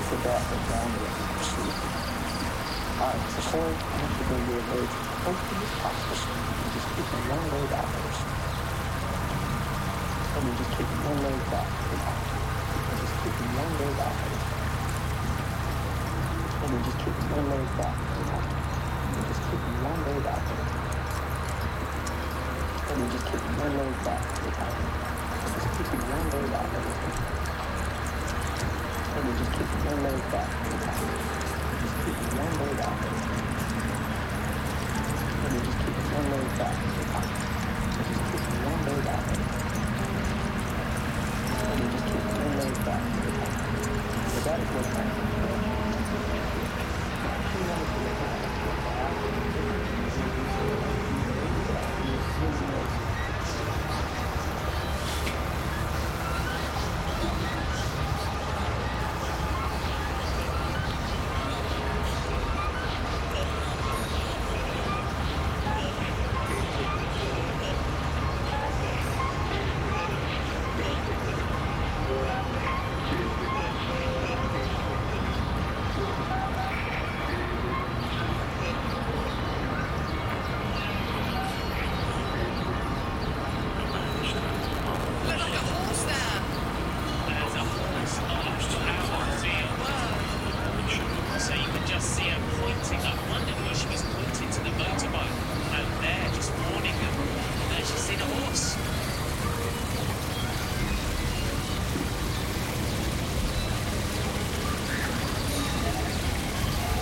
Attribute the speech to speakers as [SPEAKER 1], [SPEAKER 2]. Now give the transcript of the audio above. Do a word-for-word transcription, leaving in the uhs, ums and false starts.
[SPEAKER 1] the back and down the sleep. Alright, so Corey, I want you to bring your legs close to as possible. And just keep one leg out first. And then just keep one leg back. And just keep one leg out first. And then just keep one leg back. And just keep one leg out first. And then just keep one leg back. And just keep one leg out first. And then just keep one leg back. Just keep one leg out. And then just keep one leg back. And just keep one leg out. And then just keep one leg back. So that is what I'm